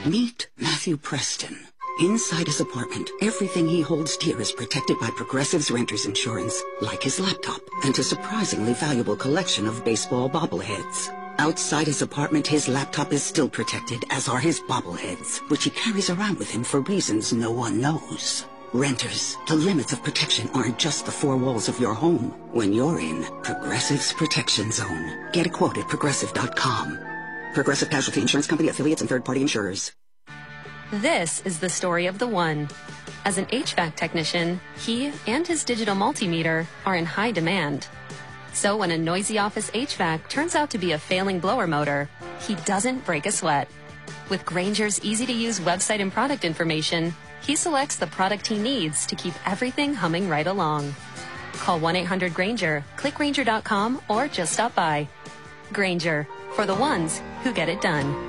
Meet Matthew Preston. Inside his apartment, everything he holds dear is protected by Progressive's renter's insurance, like his laptop and a surprisingly valuable collection of baseball bobbleheads. Outside his apartment, his laptop is still protected, as are his bobbleheads, which he carries around with him for reasons no one knows. Renters, the limits of protection aren't just the four walls of your home. When you're in Progressive's Protection Zone. Get a quote at Progressive.com. Progressive Casualty Insurance Company, affiliates, and third-party insurers. This is the story of the one. As an HVAC technician, he and his digital multimeter are in high demand. So when a noisy office HVAC turns out to be a failing blower motor, he doesn't break a sweat. With Grainger's easy-to-use website and product information, he selects the product he needs to keep everything humming right along. Call 1-800-GRAINGER, click Grainger.com, or just stop by. Grainger, for the ones who get it done.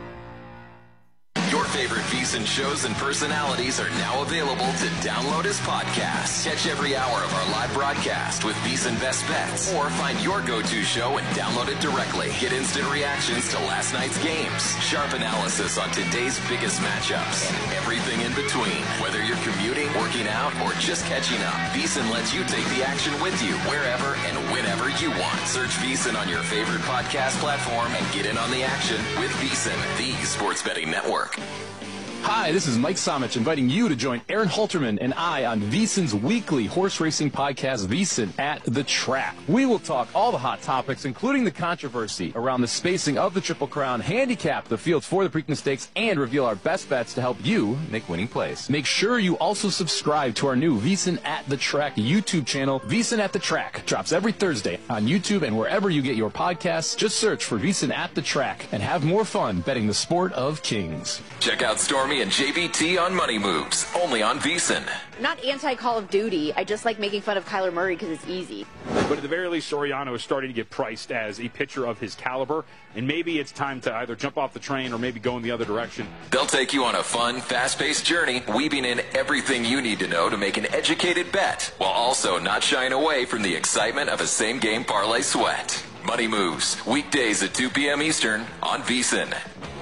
Your favorite VSiN shows and personalities are now available to download as podcasts. Catch every hour of our live broadcast with VSiN Best Bets, or find your go-to show and download it directly. Get instant reactions to last night's games, sharp analysis on today's biggest matchups, and everything in between. Whether you're commuting, working out, or just catching up, VSiN lets you take the action with you wherever and whenever you want. Search VSiN on your favorite podcast platform and get in on the action with VSiN, the sports betting network. Hi, this is Mike Somich inviting you to join Aaron Halterman and I on VSiN's weekly horse racing podcast, VSiN at the Track. We will talk all the hot topics, including the controversy around the spacing of the Triple Crown, handicap the fields for the Preakness Stakes, and reveal our best bets to help you make winning plays. Make sure you also subscribe to our new VSiN at the Track YouTube channel. VSiN at the Track drops every Thursday on YouTube and wherever you get your podcasts. Just search for VSiN at the Track and have more fun betting the sport of kings. Check out Stormy and JBT on Money Moves, only on VSiN. Not anti-Call of Duty. I just like making fun of Kyler Murray because it's easy. But at the very least, Soriano is starting to get priced as a pitcher of his caliber, and maybe it's time to either jump off the train or maybe go in the other direction. They'll take you on a fun, fast-paced journey, weaving in everything you need to know to make an educated bet, while also not shying away from the excitement of a same-game parlay sweat. Money Moves, weekdays at 2 p.m. Eastern on VSiN.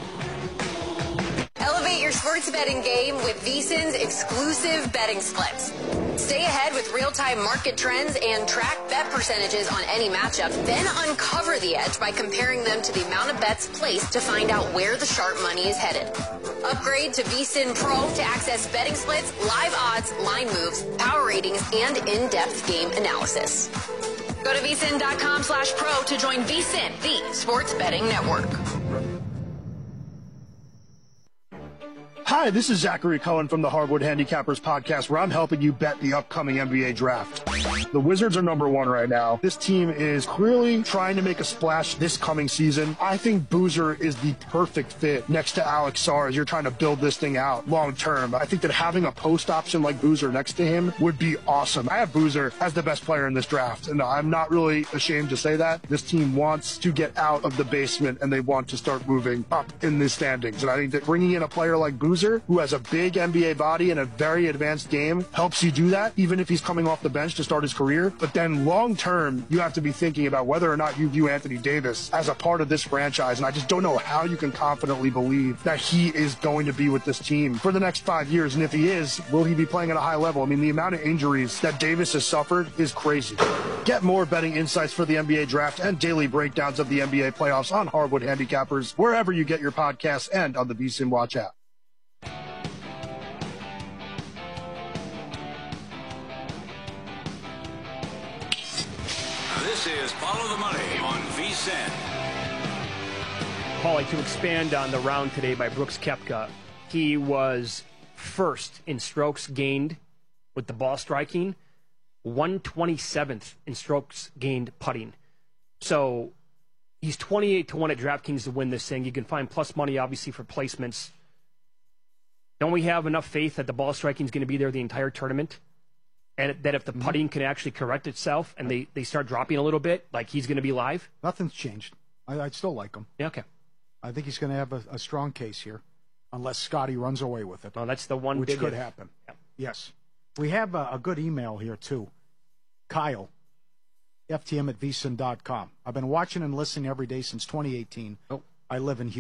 Elevate your sports betting game with VSiN's exclusive betting splits. Stay ahead with real-time market trends and track bet percentages on any matchup, then uncover the edge by comparing them to the amount of bets placed to find out where the sharp money is headed. Upgrade to VSiN Pro to access betting splits, live odds, line moves, power ratings, and in-depth game analysis. Go to VSiN.com/pro to join VSiN, the sports betting network. Hi, this is Zachary Cohen from the Hardwood Handicappers podcast, where I'm helping you bet the upcoming NBA draft. The Wizards are number one right now. This team is clearly trying to make a splash this coming season. I think Boozer is the perfect fit next to Alex Sarr as you're trying to build this thing out long term. I think that having a post option like Boozer next to him would be awesome. I have Boozer as the best player in this draft, and I'm not really ashamed to say that. This team wants to get out of the basement, and they want to start moving up in the standings. And I think that bringing in a player like Boozer, who has a big NBA body and a very advanced game, helps you do that, even if he's coming off the bench to start his career. But then long term, you have to be thinking about whether or not you view Anthony Davis as a part of this franchise. And I just don't know how you can confidently believe that he is going to be with this team for the next 5 years. And if he is, will he be playing at a high level? I mean, the amount of injuries that Davis has suffered is crazy. Get more betting insights for the NBA draft and daily breakdowns of the NBA playoffs on Hardwood Handicappers, wherever you get your podcasts and on the VSiN Watch app. This is Follow the Money on VSiN. Paulie, to expand on the round today by Brooks Koepka, he was first in strokes gained with the ball striking, 127th in strokes gained putting. So he's 28-1 at DraftKings to win this thing. You can find plus money, obviously, for placements. Don't we have enough faith that the ball striking is going to be there the entire tournament? And that if the putting can actually correct itself and they start dropping a little bit, like he's going to be live? Nothing's changed. I'd still like him. Yeah, okay. I think he's going to have a strong case here, unless Scotty runs away with it. Oh, that's the one which could happen. Yeah. Yes. We have a good email here, too. Kyle, ftm@vsin.com. I've been watching and listening every day since 2018. I live in Houston.